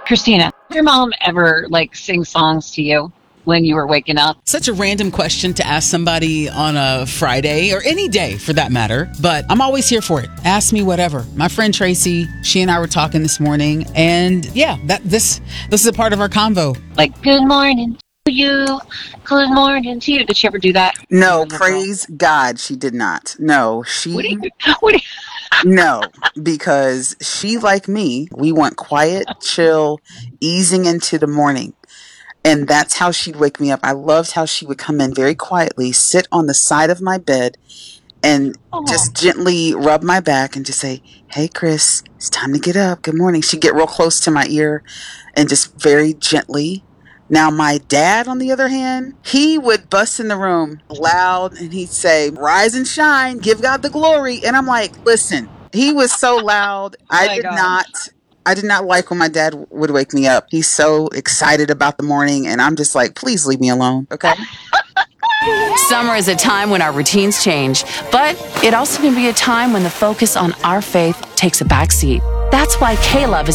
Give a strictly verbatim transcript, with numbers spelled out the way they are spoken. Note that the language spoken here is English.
Christina, did your mom ever like sing songs to you when you were waking up? Such a random question to ask somebody on a Friday or any day for that matter, but I'm always here for it. Ask me whatever. My friend Tracy, she and I were talking this morning, and yeah, that this this is a part of our convo. Like, good morning to you, good morning to you. Did she ever do that? No, praise God, she did not. No, she What do you? What do you? no, because she, like me, we want quiet, chill, easing into the morning. And that's how she'd wake me up. I loved how she would come in very quietly, sit on the side of my bed, and Oh, just gently rub my back and just say, "Hey, Chris, it's time to get up. Good morning." She'd get real close to my ear and just very gently. Now, my dad, on the other hand, he would bust in the room loud and he'd say, "Rise and shine, give God the glory." And I'm like, listen, he was so loud. I my did God. not. I did not like when my dad would wake me up. He's so excited about the morning, and I'm just like, please leave me alone, okay? Summer is a time when our routines change, but it also can be a time when the focus on our faith takes a backseat. That's why K-Love is